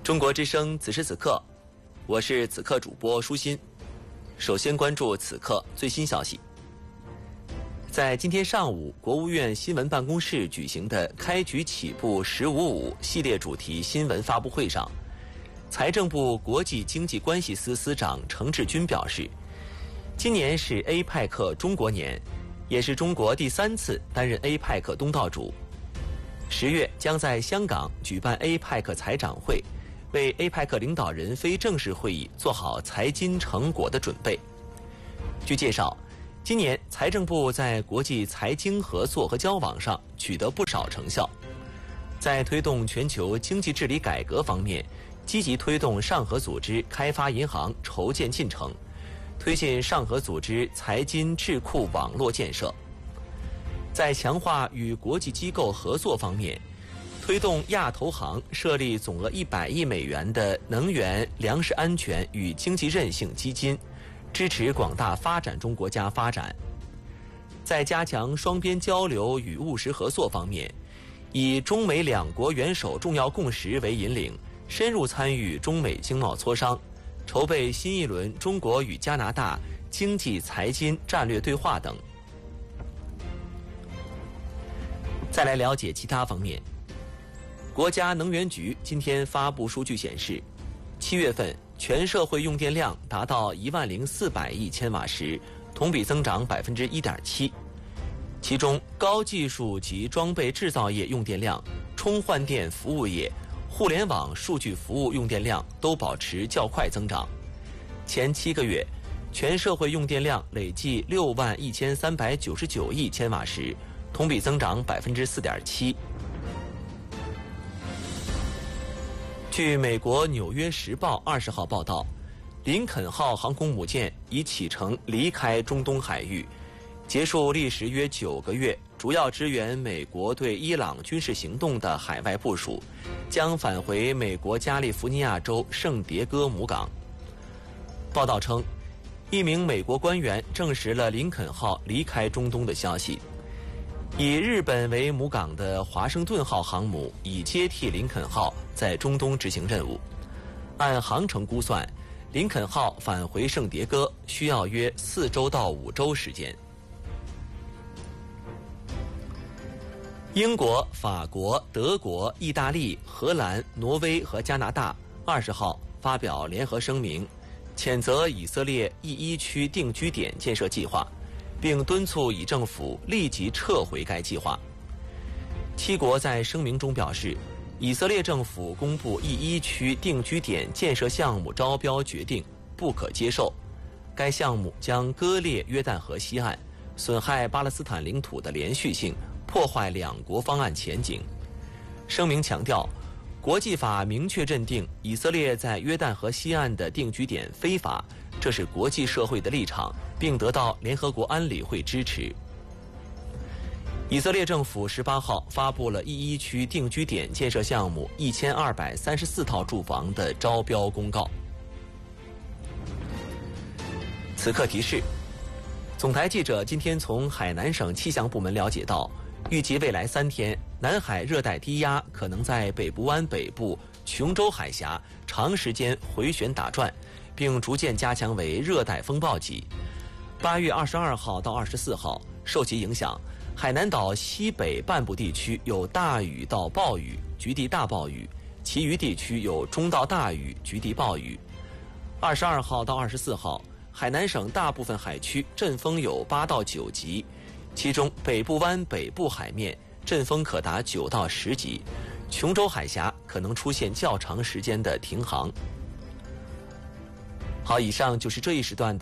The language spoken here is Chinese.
中国之声此时此刻，我是此刻主播舒心。首先关注此刻最新消息。在今天上午，国务院新闻办公室举行的开局起步“1055”系列主题新闻发布会上，财政部国际经济关系司司长程志军表示，今年是 APEC 中国年，也是中国第3次担任 APEC 东道主。10月将在香港举办 APEC 财长会，为 APEC 领导人非正式会议做好财经成果的准备。据介绍，今年财政部在国际财经合作和交往上取得不少成效，在推动全球经济治理改革方面，积极推动上合组织开发银行筹建进程，推进上合组织财经智库网络建设。在强化与国际机构合作方面，推动亚投行设立总额100亿美元的能源、粮食安全与经济韧性基金，支持广大发展中国家发展。在加强双边交流与务实合作方面，以中美两国元首重要共识为引领，深入参与中美经贸磋商，筹备新一轮中国与加拿大经济财经战略对话等。再来了解其他方面。国家能源局今天发布数据显示，7月份全社会用电量达到10400亿千瓦时，同比增长1.7%。其中，高技术及装备制造业用电量、充换电服务业、互联网数据服务用电量都保持较快增长。前7个月，全社会用电量累计61399亿千瓦时，同比增长4.7%。据美国《纽约时报》20号报道，林肯号航空母舰已启程离开中东海域，结束历时约9个月，主要支援美国对伊朗军事行动的海外部署，将返回美国加利福尼亚州圣迭戈母港。报道称，一名美国官员证实了林肯号离开中东的消息。以日本为母港的华盛顿号航母已接替林肯号在中东执行任务。按航程估算，林肯号返回圣迭戈需要约4周到5周时间。英国、法国、德国、意大利、荷兰、挪威和加拿大20号发表联合声明，谴责以色列E1区定居点建设计划，并敦促以政府立即撤回该计划。7国在声明中表示，以色列政府公布E1区定居点建设项目招标决定不可接受，该项目将割裂约旦河西岸，损害巴勒斯坦领土的连续性，破坏两国方案前景。声明强调，国际法明确认定以色列在约旦河西岸的定居点非法，这是国际社会的立场，并得到联合国安理会支持。以色列政府18号发布了E1区定居点建设项目1234套住房的招标公告。此刻提示，总台记者今天从海南省气象部门了解到，预计未来3天，南海热带低压可能在北部湾北部、琼州海峡长时间回旋打转，并逐渐加强为热带风暴级。8月22号到24号，受其影响，海南岛西北半部地区有大雨到暴雨，局地大暴雨，其余地区有中到大雨，局地暴雨。22号到24号，海南省大部分海区阵风有8到9级，其中北部湾北部海面阵风可达9到10级，琼州海峡可能出现较长时间的停航。好，以上就是这一时段的